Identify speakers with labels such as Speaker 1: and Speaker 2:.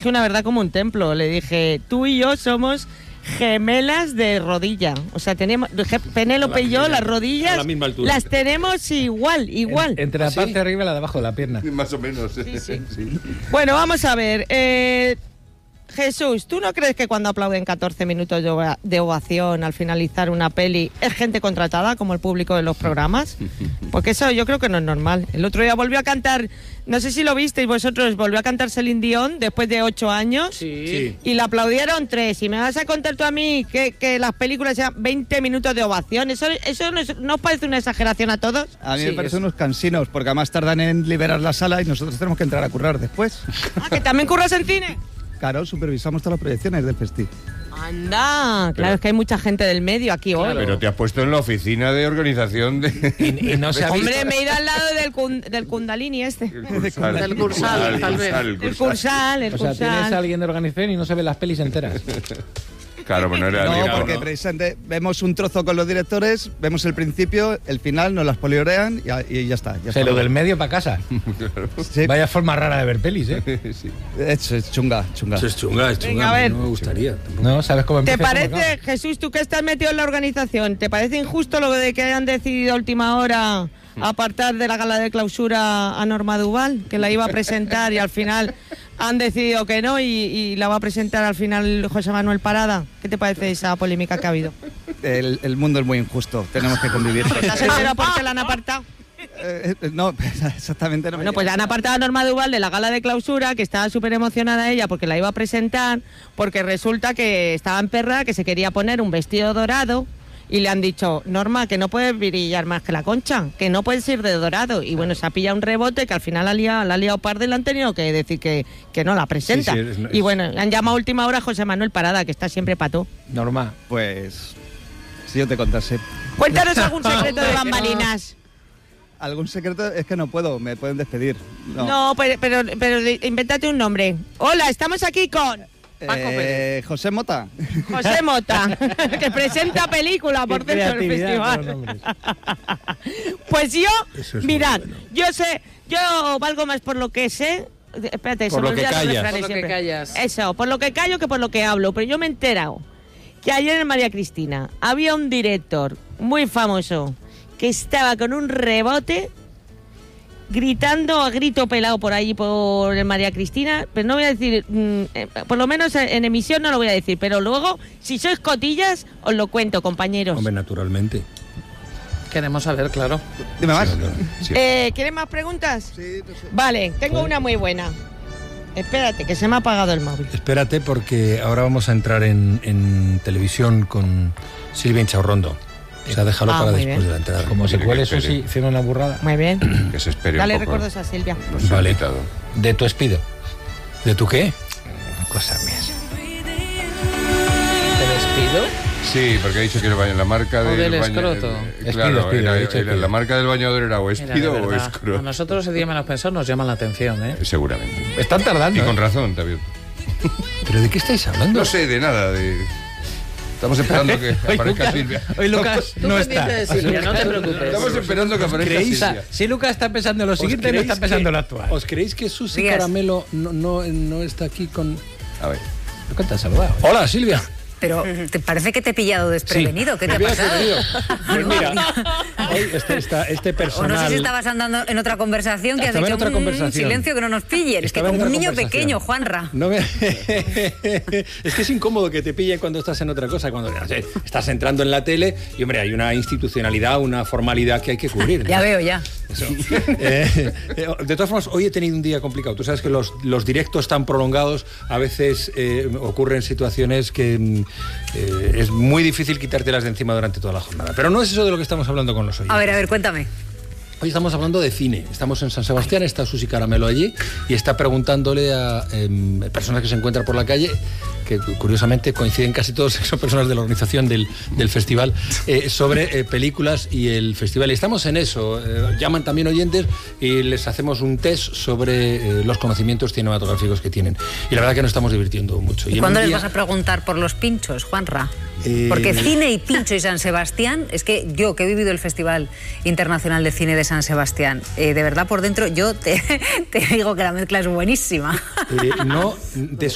Speaker 1: dije una verdad como un templo. Le dije, tú y yo somos gemelas de rodilla. O sea, tenemos Penélope y yo, las rodillas, a la misma altura. Las tenemos igual.
Speaker 2: Entre la parte de arriba y la de abajo de la pierna.
Speaker 3: Más o menos.
Speaker 1: Sí. Bueno, vamos a ver. Jesús, ¿tú no crees que cuando aplauden 14 minutos de ovación al finalizar una peli es gente contratada como el público de los programas? Porque eso yo creo que no es normal. El otro día volvió a cantar, no sé si lo visteis vosotros, volvió a cantar Celine Dion después de 8 años.
Speaker 4: Sí.
Speaker 1: Y la aplaudieron 3. Y me vas a contar tú a mí que las películas sean 20 minutos de ovación. ¿Eso no os parece una exageración a todos?
Speaker 5: A mí me parece unos cansinos, porque además tardan en liberar la sala y nosotros tenemos que entrar a currar después.
Speaker 1: ¿Que también curras en cine?
Speaker 5: Claro, supervisamos todas las proyecciones del festival.
Speaker 1: Anda, claro, es que hay mucha gente del medio aquí hoy.
Speaker 3: Pero te has puesto en la oficina de organización de...
Speaker 2: Y no se ha visto.
Speaker 1: Hombre, me he ido al lado del Kundalini este.
Speaker 4: Del Cursal, tal vez.
Speaker 1: El Cursal.
Speaker 2: O sea, tienes a alguien de organización y no se ven las pelis enteras.
Speaker 3: Claro, pero no era...
Speaker 5: No, porque precisamente vemos un trozo con los directores, vemos el principio, el final, nos las poliorean y ya está.
Speaker 2: O sea, lo del medio para casa.
Speaker 5: Sí.
Speaker 2: Vaya forma rara de ver pelis, ¿eh?
Speaker 3: Sí.
Speaker 5: Es chunga.
Speaker 6: Eso es chunga.
Speaker 1: Venga, a ver.
Speaker 6: No me gustaría. Tampoco.
Speaker 2: No, ¿sabes cómo
Speaker 1: ¿Te
Speaker 2: empieza?
Speaker 1: parece, Jesús, tú que estás metido en la organización, ¿te parece injusto lo de que hayan decidido a última hora apartar de la gala de clausura a Norma Duval, que la iba a presentar y al final han decidido que no y la va a presentar al final José Manuel Parada? ¿Qué te parece esa polémica que ha habido?
Speaker 5: El mundo es muy injusto, tenemos que convivir.
Speaker 1: ¿Estás enterado por qué la han apartado?
Speaker 5: No, exactamente no.
Speaker 1: Bueno, pues han apartado a Norma Duval de la gala de clausura, que estaba súper emocionada ella porque la iba a presentar, porque resulta que estaba emperrada, que se quería poner un vestido dorado. Y le han dicho, Norma, que no puedes brillar más que la Concha, que no puedes ir de dorado. Y bueno, se ha pillado un rebote que al final la ha liado parda y le han tenido que decir que no la presenta. Y bueno, han llamado a última hora a José Manuel Parada, que está siempre pató.
Speaker 2: Norma.
Speaker 5: Pues, si yo te contase.
Speaker 1: Cuéntanos algún secreto de bambalinas.
Speaker 5: Algún secreto es que no puedo, me pueden despedir.
Speaker 1: No, pero invéntate un nombre. Hola, estamos aquí con... Paco Pérez.
Speaker 5: José Mota.
Speaker 1: José Mota, que presenta película, por dentro del festival. Pues yo, mirad, yo valgo más por lo que sé. Espérate,
Speaker 6: por lo que callas.
Speaker 4: Por lo que callas.
Speaker 1: Eso, por lo que callo que por lo que hablo. Pero yo me he enterado que ayer en María Cristina había un director muy famoso que estaba con un rebote gritando a grito pelado por allí por el María Cristina, pero no voy a decir, por lo menos en emisión no lo voy a decir, pero luego, si sois cotillas, os lo cuento, compañeros.
Speaker 6: Hombre, naturalmente.
Speaker 4: Queremos saber, claro.
Speaker 5: Dime más.
Speaker 3: Sí.
Speaker 1: ¿Quieren más preguntas?
Speaker 5: Sí, no sé.
Speaker 1: Vale, tengo una muy buena. Espérate, que se me ha apagado el móvil.
Speaker 6: Espérate, porque ahora vamos a entrar en televisión con Silvia Inchaurrondo. O sea, déjalo para
Speaker 1: muy
Speaker 6: después
Speaker 1: bien.
Speaker 6: de la entrada.
Speaker 2: Como se cuele eso,
Speaker 3: espere.
Speaker 2: sí, hicieron una burrada.
Speaker 1: Muy bien.
Speaker 3: Que se espere
Speaker 1: Dale
Speaker 3: un poco.
Speaker 1: recuerdos a Silvia.
Speaker 3: Nos ha
Speaker 6: Vale.
Speaker 3: invitado.
Speaker 6: De tu espido. ¿De tu qué? Cosas mías.
Speaker 4: ¿Te despido?
Speaker 3: Sí, porque ha dicho que la marca
Speaker 4: O
Speaker 3: del
Speaker 4: del
Speaker 3: baño...
Speaker 4: escroto.
Speaker 3: Claro,
Speaker 6: Espido, he dicho
Speaker 3: era
Speaker 6: espido.
Speaker 3: la marca del bañador era o
Speaker 4: Mira,
Speaker 3: espido
Speaker 4: de
Speaker 3: o
Speaker 4: verdad,
Speaker 3: escroto.
Speaker 4: a nosotros ese día menos pensado nos llaman la atención, ¿eh?
Speaker 3: Seguramente.
Speaker 2: Están tardando.
Speaker 3: Y con razón, David.
Speaker 6: ¿Pero de qué estáis hablando?
Speaker 3: No sé de nada. Estamos esperando que aparezca
Speaker 2: Lucas,
Speaker 3: Silvia.
Speaker 2: Hoy Lucas
Speaker 4: Tú
Speaker 2: no
Speaker 4: pendiente
Speaker 2: está.
Speaker 4: de Silvia, no te preocupes.
Speaker 3: Estamos esperando que aparezca
Speaker 6: creéis?
Speaker 2: O sea,
Speaker 3: Silvia.
Speaker 2: si Lucas está pensando en lo siguiente, no está pensando en lo actual.
Speaker 6: ¿Os creéis que Susi
Speaker 7: Días.
Speaker 6: Caramelo no está aquí con...?
Speaker 3: A ver.
Speaker 2: Lucas te ha saludado.
Speaker 6: Hola, Silvia.
Speaker 7: Pero ¿te parece que te he pillado desprevenido? ¿Qué te ha
Speaker 6: Me había
Speaker 7: pasado?
Speaker 6: sorprendido. Pues mira, hoy este
Speaker 7: O
Speaker 6: personal...
Speaker 7: no sé si estabas andando en otra conversación que has
Speaker 6: Estaba en
Speaker 7: dicho
Speaker 6: otra conversación.
Speaker 7: silencio que no nos pillen. Es que
Speaker 6: Estaba en
Speaker 7: como un
Speaker 6: otra
Speaker 7: niño
Speaker 6: conversación.
Speaker 7: pequeño, Juanra.
Speaker 6: No me... Es que es incómodo que te pillen cuando estás en otra cosa, cuando estás entrando en la tele y, hombre, hay una institucionalidad, una formalidad que hay que cubrir, ¿no?
Speaker 7: Ya veo, ya.
Speaker 6: Eso. De todas formas, hoy he tenido un día complicado. Tú sabes que los directos tan prolongados a veces ocurren situaciones que es muy difícil quitártelas de encima durante toda la jornada. Pero no es eso de lo que estamos hablando con los oyentes.
Speaker 7: A ver, cuéntame.
Speaker 6: Hoy estamos hablando de cine. Estamos en San Sebastián, está Susi Caramelo allí y está preguntándole a personas que se encuentran por la calle, que curiosamente coinciden casi todos, son personas de la organización del festival, sobre películas y el festival. Y estamos en eso. Llaman también oyentes y les hacemos un test sobre los conocimientos cinematográficos que tienen. Y la verdad que nos estamos divirtiendo mucho.
Speaker 7: ¿Y
Speaker 6: en
Speaker 7: cuándo
Speaker 6: un
Speaker 7: les
Speaker 6: día-
Speaker 7: vas a preguntar por los pinchos, Juanra? Porque cine y pincho y San Sebastián, es que yo que he vivido el Festival Internacional de Cine de San Sebastián, de verdad por dentro yo te digo que la mezcla es buenísima.
Speaker 6: No